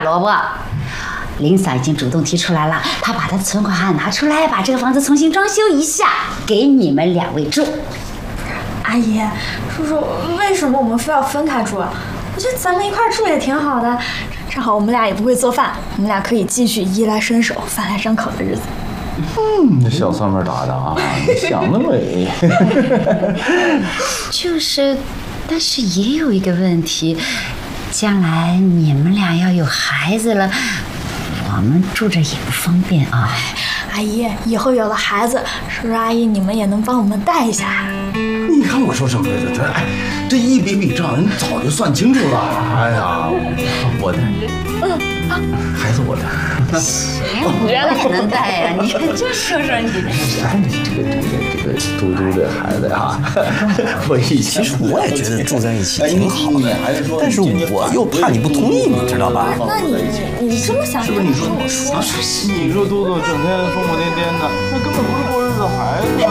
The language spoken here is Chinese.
萝卜，林嫂已经主动提出来了，她把她的存款拿出来，把这个房子重新装修一下，给你们2位住。 阿姨，叔叔，为什么我们非要分开住啊？我觉得咱们一块住也挺好的，正好我们俩也不会做饭，我们俩可以继续衣来伸手、饭来张口的日子。 这小算盘打的啊，你想得美。 就是，但是也有一个问题，将来你们俩要有孩子了，我们住着也不方便啊。 阿姨，以后有了孩子，叔叔阿姨你们也能帮我们带一下。 你看我说什么这，哎，这一笔笔账人早就算清楚了。哎呀，我的，孩子我的。 原来能带呀！你就说说你。 这个嘟嘟的孩子呀，我以前其实我也觉得住在一起挺好的，但是我又怕你不同意，你知道吧？ 那你这么想， 是不是你说我说？ 你说嘟嘟整天疯疯癫癫的，那根本不是过日子的孩子。